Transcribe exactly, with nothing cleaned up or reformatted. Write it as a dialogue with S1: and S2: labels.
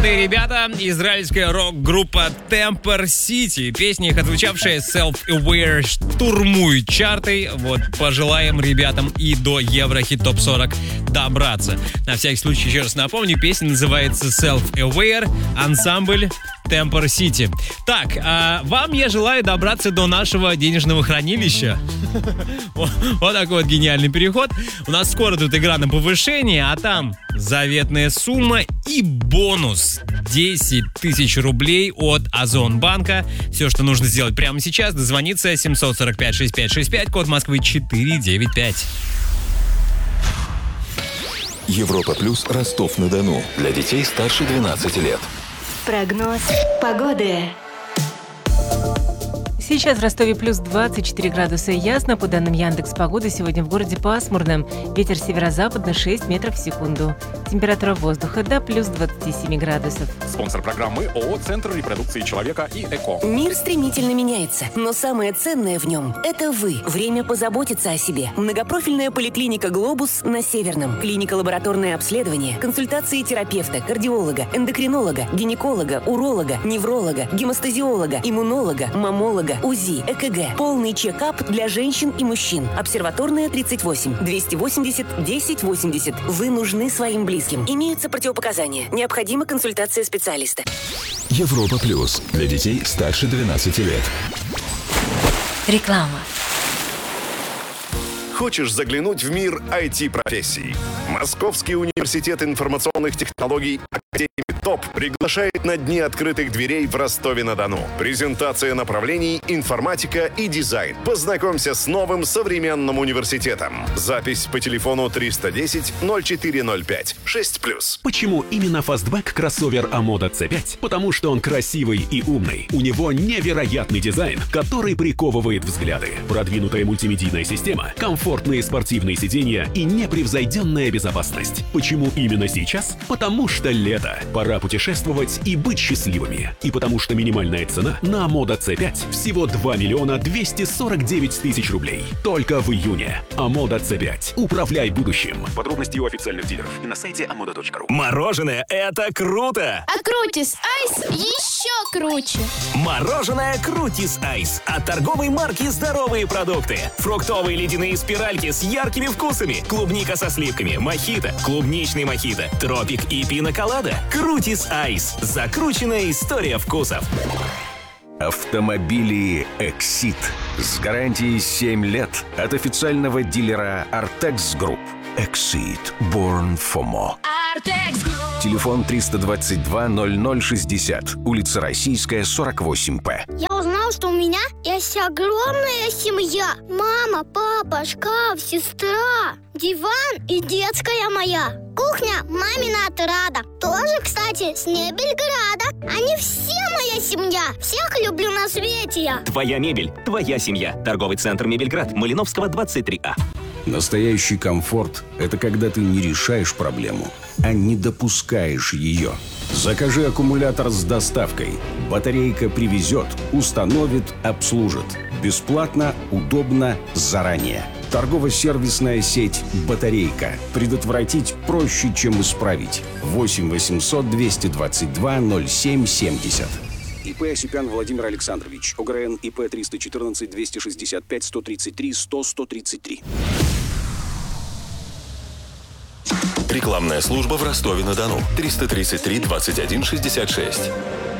S1: Молодые ребята, израильская рок-группа Temper City. Песни их отзвучавшие Self-Aware штурмуют чарты. Вот, пожелаем ребятам и до Еврохит топ сорок добраться. На всякий случай еще раз напомню, песня называется Self-Aware, ансамбль Temper City. Так, а вам я желаю добраться до нашего денежного хранилища. Вот такой вот гениальный переход. У нас скоро тут игра на повышение, а там заветная сумма и бонус десять тысяч рублей от Озонбанка. Все, что нужно сделать прямо сейчас, дозвониться семь сорок пять шестьдесят пять шестьдесят пять, код Москвы четыре девять пять.
S2: Европа плюс Ростов-на-Дону. Для детей старше двенадцати лет.
S3: Прогноз погоды.
S4: Сейчас в Ростове плюс двадцать четыре градуса и ясно. По данным Яндекс.Погоды, сегодня в городе пасмурно. Ветер северо-западный шесть метров в секунду. Температура воздуха до плюс двадцати семи градусов.
S5: Спонсор программы ООО «Центр репродукции человека» и ЭКО.
S6: Мир стремительно меняется, но самое ценное в нем – это вы. Время позаботиться о себе. Многопрофильная поликлиника «Глобус» на Северном. Клиника-лабораторное обследование, консультации терапевта, кардиолога, эндокринолога, гинеколога, уролога, невролога, гемостазиолога, иммунолога, маммолога, УЗИ, ЭКГ. Полный чекап для женщин и мужчин. Обсерваторная тридцать восемь, двести восемьдесят, десять восемьдесят. Вы нужны своим близким. Имеются противопоказания. Необходима консультация специалиста.
S2: Европа плюс. Для детей старше двенадцати лет.
S3: Реклама.
S7: Хочешь заглянуть в мир ай ти-профессий? Московский университет информационных технологий Академии ТОП приглашает на Дни открытых дверей в Ростове-на-Дону. Презентация направлений информатика и дизайн. Познакомься с новым современным университетом. Запись по телефону триста десять ноль четыре ноль пять шесть плюс.
S8: Почему именно фастбэк кроссовер Амода си пять? Потому что он красивый и умный. У него невероятный дизайн, который приковывает взгляды. Продвинутая мультимедийная система, комфортные спортивные сиденья и непревзойденная безопасность. Почему именно сейчас? Потому что лето. Пора путешествовать и быть счастливыми. И потому что минимальная цена на Амода си пять всего два миллиона двести сорок девять тысяч рублей. Только в июне. Амода си пять. Управляй будущим. Подробности у официальных дилеров и на сайте амода точка ру.
S9: Мороженое – это круто!
S10: А Крутис Айс еще круче!
S9: Мороженое Крутис Айс от торговой марки «Здоровые продукты». Фруктовые ледяные спиральки с яркими вкусами. Клубника со сливками, мохито, клубничный мохито, тропик и пина-колада. Крутис Айс. Закрученная история вкусов.
S11: Автомобили Exit с гарантией семь лет от официального дилера Artex Group. Exit. Born for more.
S10: Artex Group.
S11: Телефон триста двадцать два ноль ноль шестьдесят. Улица Российская, сорок восемь П.
S12: Я узнал, что у меня есть огромная семья. Мама, папа, шкаф, сестра, диван и детская моя. Кухня мамина отрада. Тоже, кстати, с Мебельграда. Они все моя семья. Всех люблю на свете я.
S9: Твоя мебель, твоя семья. Торговый центр «Мебельград», Малиновского, двадцать три А.
S11: Настоящий комфорт – это когда ты не решаешь проблему, а не допускаешь ее. Закажи аккумулятор с доставкой. Батарейка привезет, установит, обслужит. Бесплатно, удобно, заранее. Торгово-сервисная сеть «Батарейка». Предотвратить проще, чем исправить. восемь восемьсот двести двадцать два ноль семь семьдесят.
S13: ИП Осипян Владимир Александрович. ОГРН ИП триста четырнадцать двести шестьдесят пять сто тридцать три сто сто тридцать три.
S2: Рекламная служба в Ростове-на-Дону. триста тридцать три двадцать один шестьдесят шесть.